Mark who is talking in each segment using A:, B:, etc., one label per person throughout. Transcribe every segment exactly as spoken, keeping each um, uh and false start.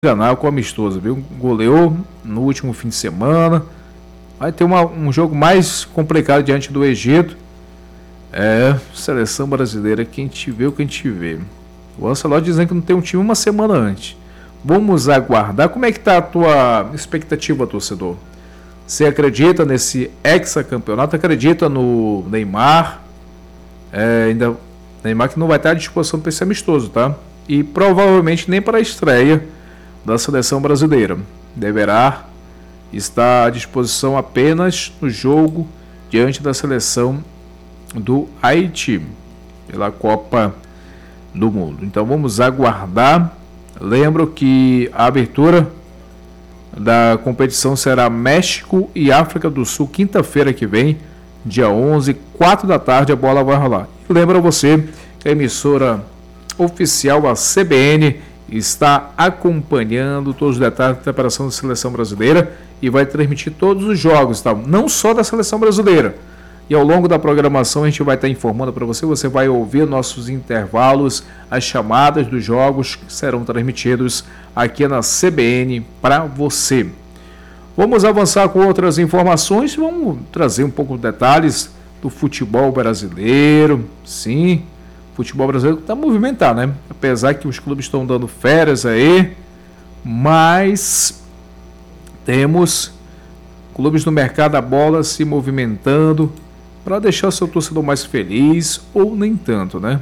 A: Ganhar com o amistoso, viu? Goleou no último fim de semana. Vai ter uma, um jogo mais complicado diante do Egito. É, seleção brasileira, quem te vê o que a gente vê. O Ancelotti dizendo que não tem um time uma semana antes. Vamos aguardar. Como é que tá a tua expectativa, torcedor? Você acredita nesse hexacampeonato? Acredita no Neymar? É, ainda Neymar que não vai estar à disposição para esse amistoso, tá? E provavelmente nem para a estreia da seleção brasileira. Deverá estar à disposição apenas no jogo diante da seleção do Haiti pela Copa do Mundo. Então vamos aguardar. Lembro que a abertura da competição será México e África do Sul, quinta-feira que vem, dia onze, quatro da tarde, a bola vai rolar. E lembro você que a emissora oficial, a C B N, está acompanhando todos os detalhes da preparação da seleção brasileira e vai transmitir todos os jogos, tá? Não só da seleção brasileira. E ao longo da programação a gente vai estar informando para você, você vai ouvir nossos intervalos, as chamadas dos jogos que serão transmitidos aqui na C B N para você. Vamos avançar com outras informações, vamos trazer um pouco de detalhes do futebol brasileiro. Sim, o futebol brasileiro está movimentado, né? Apesar que os clubes estão dando férias aí, mas temos clubes no mercado da bola se movimentando para deixar o seu torcedor mais feliz, ou nem tanto, né?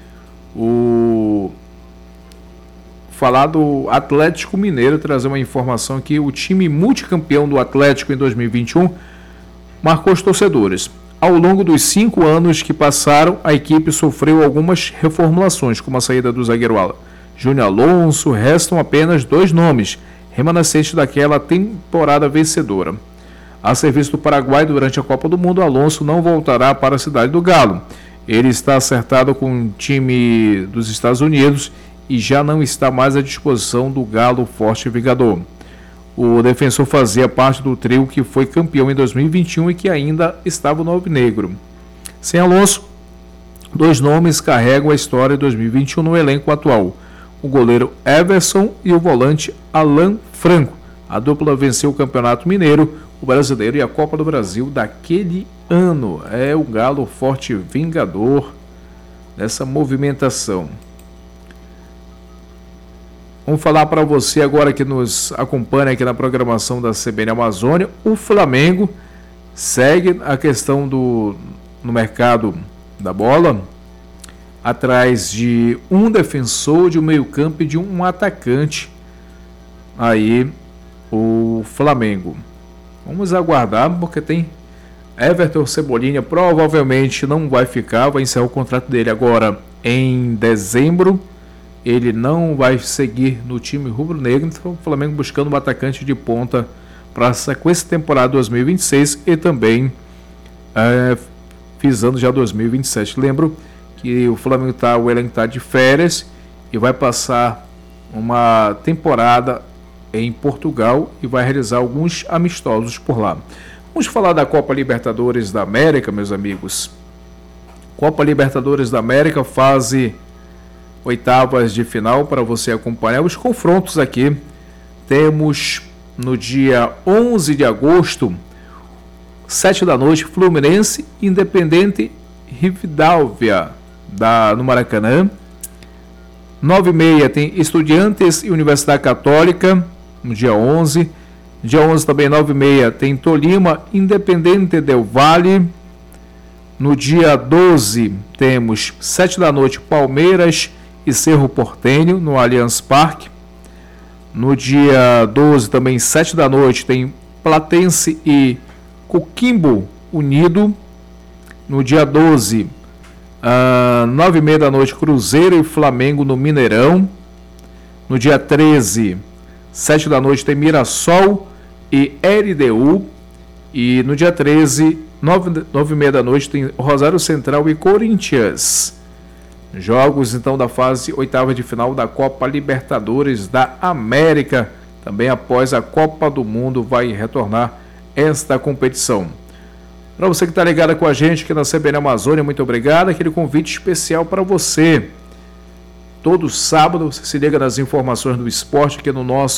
A: O falar do Atlético Mineiro, trazer uma informação aqui, o time multicampeão do Atlético em dois mil e vinte e um marcou os torcedores. Ao longo dos cinco anos que passaram, a equipe sofreu algumas reformulações, como a saída do zagueiro ala Júnior Alonso. Restam apenas dois nomes remanescentes daquela temporada vencedora. A serviço do Paraguai durante a Copa do Mundo, Alonso não voltará para a cidade do Galo. Ele está acertado com o time dos Estados Unidos e já não está mais à disposição do Galo Forte e Vingador. O defensor fazia parte do trio que foi campeão em dois mil e vinte e um e que ainda estava no alvinegro. Sem Alonso, dois nomes carregam a história de dois mil e vinte e um no elenco atual: o goleiro Everson e o volante Alan Franco. A dupla venceu o Campeonato Mineiro, o Brasileiro e a Copa do Brasil daquele ano. É o Galo Forte Vingador dessa movimentação. Vamos falar para você agora que nos acompanha aqui na programação da C B N Amazônia. O Flamengo segue a questão do no mercado da bola, atrás de um defensor, de um meio-campo e de um atacante. Aí o Flamengo. Vamos aguardar, porque tem Everton Cebolinha, provavelmente não vai ficar, vai encerrar o contrato dele agora em dezembro. Ele não vai seguir no time rubro-negro, então o Flamengo buscando um atacante de ponta para a sequência temporada dois mil e vinte e seis e também é, visando já dois mil e vinte e sete. Lembro que o Flamengo tá, o elenco está de férias e vai passar uma temporada em Portugal e vai realizar alguns amistosos por lá. Vamos falar da Copa Libertadores da América, meus amigos. Copa Libertadores da América, fase oitavas de final, para você acompanhar os confrontos aqui. Temos no dia onze de agosto, sete da noite, Fluminense Independente Rivadavia da, no Maracanã. nove e meia tem Estudiantes e Universidade Católica no dia onze. Dia onze também, nove e meia, tem Tolima Independente del Valle. No dia doze temos sete da noite Palmeiras e Cerro Porteño no Allianz Parque. No dia doze também, sete da noite, tem Platense e Coquimbo Unido. No dia doze, uh, nove e meia da noite, Cruzeiro e Flamengo no Mineirão. No dia treze, sete da noite, tem Mirassol e L D U. E no dia treze, nove e meia da noite, tem Rosário Central e Corinthians. Jogos então da fase oitava de final da Copa Libertadores da América. Também após a Copa do Mundo vai retornar esta competição. Para você que está ligado com a gente aqui na C B N Amazônia, muito obrigado. Aquele convite especial para você. Todo sábado você se liga nas informações do esporte aqui no nosso